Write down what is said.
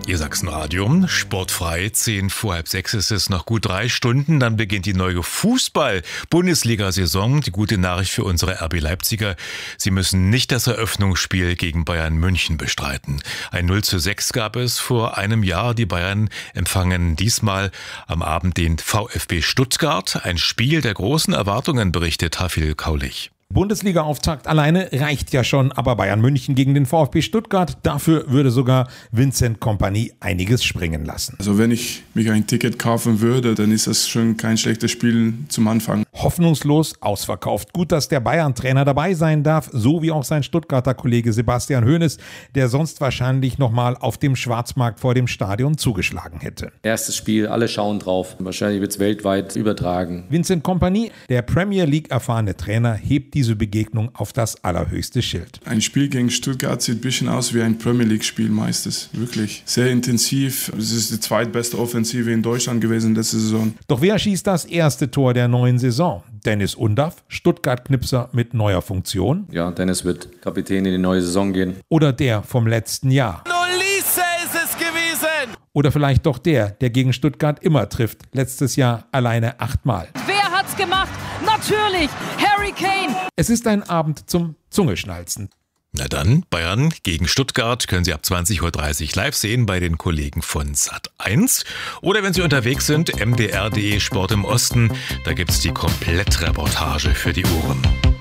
Ihr Sachsenradio, sportfrei, 10 vor halb 6 ist es, noch gut 3 Stunden, dann beginnt die neue Fußball-Bundesliga-Saison. Die gute Nachricht für unsere RB Leipziger: Sie müssen nicht das Eröffnungsspiel gegen Bayern München bestreiten. Ein 0:6 gab es vor einem Jahr. Die Bayern empfangen diesmal am Abend den VfB Stuttgart. Ein Spiel der großen Erwartungen, berichtet Hafil Kaulich. Bundesliga-Auftakt alleine reicht ja schon, aber Bayern München gegen den VfB Stuttgart, dafür würde sogar Vincent Kompany einiges springen lassen. Also wenn ich mich ein Ticket kaufen würde, dann ist das schon kein schlechtes Spiel zum Anfang. Hoffnungslos ausverkauft. Gut, dass der Bayern-Trainer dabei sein darf, so wie auch sein Stuttgarter Kollege Sebastian Hoeneß, der sonst wahrscheinlich nochmal auf dem Schwarzmarkt vor dem Stadion zugeschlagen hätte. Erstes Spiel, alle schauen drauf. Wahrscheinlich wird es weltweit übertragen. Vincent Kompany, der Premier League erfahrene Trainer, hebt diese Begegnung auf das allerhöchste Schild. Ein Spiel gegen Stuttgart sieht ein bisschen aus wie ein Premier League Spiel meistens. Wirklich sehr intensiv. Es ist die zweitbeste Offensive in Deutschland gewesen letzte Saison. Doch wer schießt das erste Tor der neuen Saison? Dennis Undaff, Stuttgart-Knipser mit neuer Funktion? Ja, Dennis wird Kapitän in die neue Saison gehen. Oder der vom letzten Jahr? Nolisse ist es gewesen! Oder vielleicht doch der gegen Stuttgart immer trifft. Letztes Jahr alleine 8-mal. Wer hat's gemacht? Natürlich, Harry Kane. Es ist ein Abend zum Zungeschnalzen. Na dann, Bayern gegen Stuttgart können Sie ab 20:30 Uhr live sehen bei den Kollegen von Sat.1. Oder wenn Sie unterwegs sind, mdr.de Sport im Osten, da gibt's die Komplettreportage für die Ohren.